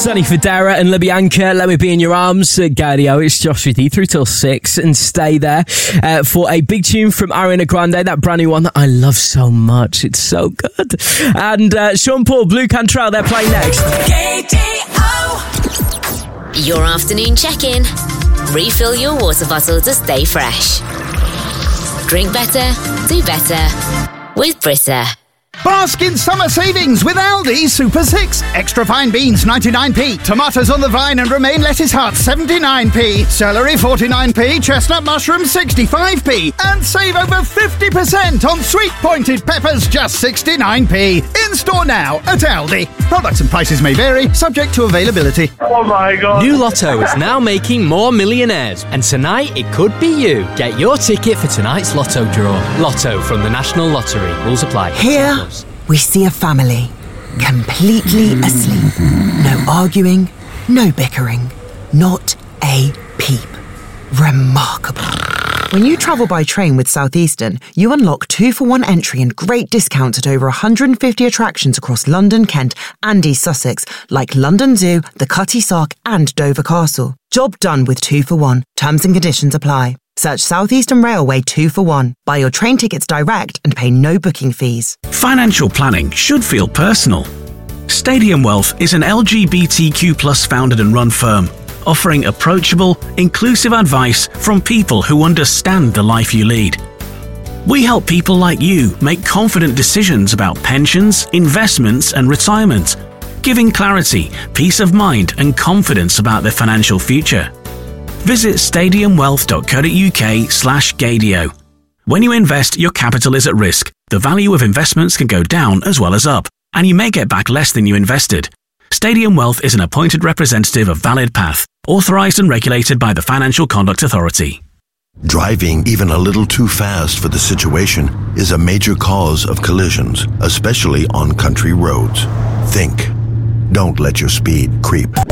Sonny Fodera and LaBianca, Let Me Be in Your Arms. Gaudio, it's Josh with you through till 6, and stay there for a big tune from Ariana Grande, that brand new one that I love so much. It's so good. And Sean Paul, Blue Cantrell, they're playing next. KDO. Your afternoon check-in. Refill your water bottle to stay fresh. Drink better, do better with Brita. Bask in summer savings with Aldi Super 6. Extra fine beans 99p. Tomatoes on the vine and romaine lettuce heart 79p. Celery 49p. Chestnut mushroom 65p. And save over 50% on sweet pointed peppers just 69p. In store now at Aldi. Products and prices may vary, subject to availability. Oh my God. New Lotto is now making more millionaires, and tonight it could be you. Get your ticket for tonight's Lotto draw. Lotto from the National Lottery. Rules apply. Here we see a family completely asleep. No arguing, no bickering, not a peep. Remarkable. When you travel by train with Southeastern, you unlock 2-for-1 entry and great discounts at over 150 attractions across London, Kent and East Sussex, like London Zoo, the Cutty Sark and Dover Castle. Job done with 2-for-1. Terms and conditions apply. Search Southeastern Railway 2-for-1. Buy your train tickets direct and pay no booking fees. Financial planning should feel personal. Stadium Wealth is an LGBTQ+ founded and run firm, offering approachable, inclusive advice from people who understand the life you lead. We help people like you make confident decisions about pensions, investments and retirement, giving clarity, peace of mind and confidence about their financial future. Visit stadiumwealth.co.uk/Gaudio. When you invest, your capital is at risk. The value of investments can go down as well as up, and you may get back less than you invested. Stadium Wealth is an appointed representative of Valid Path, authorised and regulated by the Financial Conduct Authority. Driving even a little too fast for the situation is a major cause of collisions, especially on country roads. Think. Don't let your speed creep.